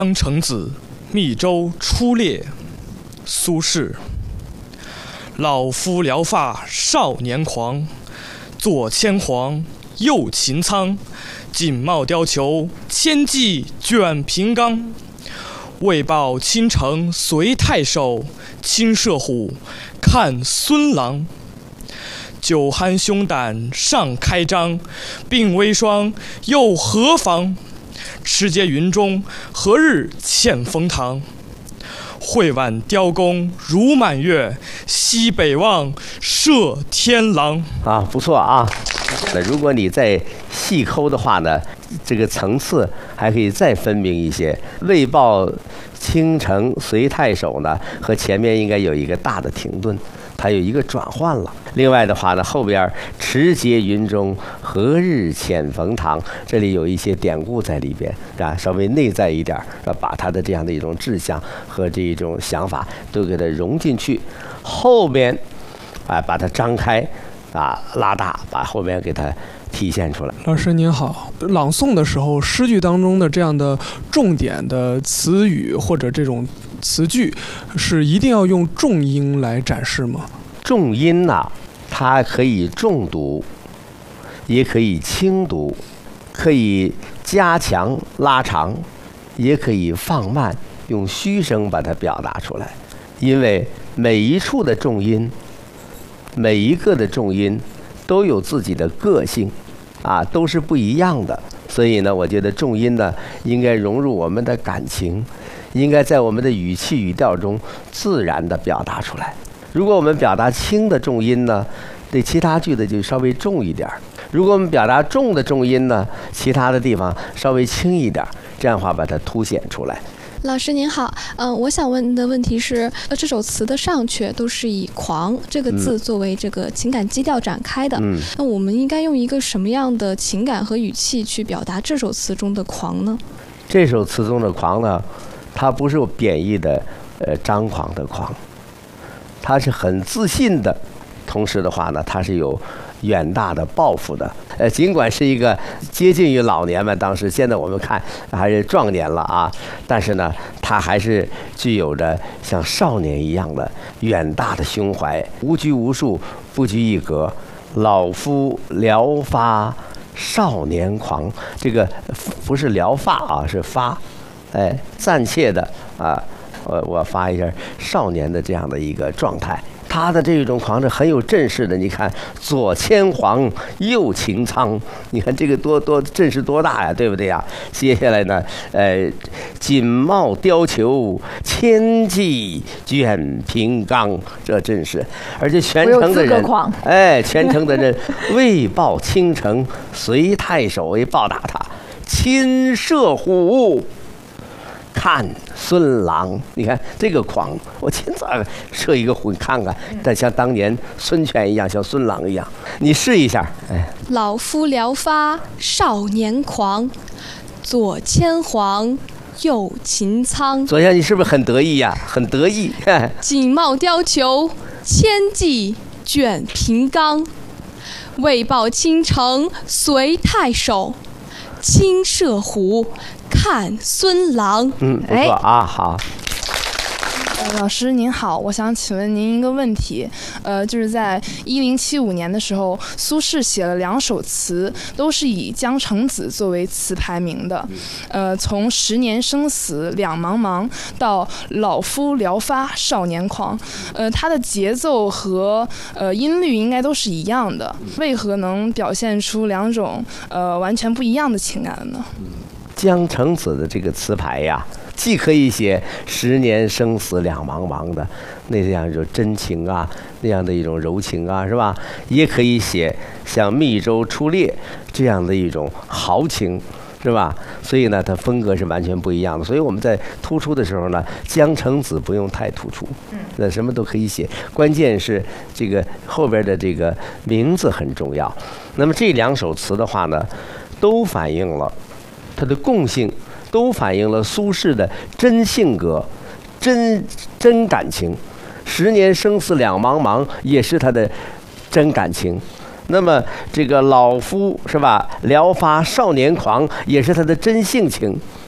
江城子，密州出猎。苏轼。老夫聊发少年狂，左牵黄，右擎苍。锦帽貂裘，千骑卷平冈。为报倾城随太守，亲射虎，看孙郎。酒酣胸胆尚开张，鬓微霜又何妨？持节云中，何日欠风堂？会挽雕弓如满月，西北望，射天狼。 啊，不错啊。那如果你再细抠的话呢，这个层次还可以再分明一些。为报倾城随太守呢，和前面应该有一个大的停顿，它有一个转换了。另外的话呢，后边持节云中，何日遣冯唐，这里有一些典故在里边啊，稍微内在一点，把它的这样的一种志向和这一种想法都给它融进去。后边把它张开拉大，把后边给它体现出来。 老师您好，朗诵的时候，诗句当中的这样的重点的词语或者这种词句，是一定要用重音来展示吗？ 重音它可以重读，也可以轻读，可以加强拉长，也可以放慢，用虚声把它表达出来。因为每一处的重音，每一个的重音都有自己的个性都是不一样的。所以呢，我觉得重音呢应该融入我们的感情，应该在我们的语气语调中自然地表达出来。如果我们表达轻的重音呢，对其他句子就稍微重一点；如果我们表达重的重音呢，其他的地方稍微轻一点，这样的话把它凸显出来。 老师您好，我想问的问题是，这首词的上阙都是以“狂”这个字作为这个情感基调展开的，那我们应该用一个什么样的情感和语气去表达这首词中的“狂”呢？ 这首词中的“狂”呢，它不是贬义的张狂的狂，它是很自信的，同时的话呢，它是有远大的抱负的。尽管是一个接近于老年嘛，当时现在我们看还是壮年了但是呢，他还是具有着像少年一样的远大的胸怀，无拘无束，不拘一格。老夫聊发少年狂，这个不是聊发是发，暂且的我发一下少年的这样的一个状态。他的这种狂是很有阵势的，你看左牵黄，右擎苍，你看这个多阵势多大呀，对不对呀？接下来呢，锦帽貂裘，千骑卷平冈，这阵势，而且全城的人，全城的人为报倾城随太守，为报答他，亲射虎，看孙郎。你看这个狂，我亲自射一个虎，你看看，但像当年孙权一样，像孙郎一样，你试一下。 老夫聊发少年狂，左牵黄，右擎苍。 左先，你是不是很得意呀？很得意。 锦帽貂裘，千骑卷平冈。为报倾城随太守，亲射虎，看孙郎。 不错好。 老师您好，我想请问您一个问题，就是在1075年的时候，苏轼写了2首词，都是以江城子作为词牌名的，从10年生死两茫茫到老夫聊发少年狂，它的节奏和音律应该都是一样的，为何能表现出2种完全不一样的情感呢？ 江城子的这个词牌呀，既可以写10年生死两茫茫的那样一种真情那样的一种柔情是吧？也可以写像密州出猎这样的一种豪情，是吧？所以呢，它风格是完全不一样的。所以我们在突出的时候呢，江城子不用太突出，那什么都可以写，关键是这个后边的这个名字很重要。那么这2首词的话呢，都反映了它的共性，都反映了苏轼的真性格、真感情。10年生死两茫茫也是他的真感情。那么这个老夫是吧，聊发少年狂也是他的真性情。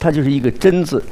它就是一个真字，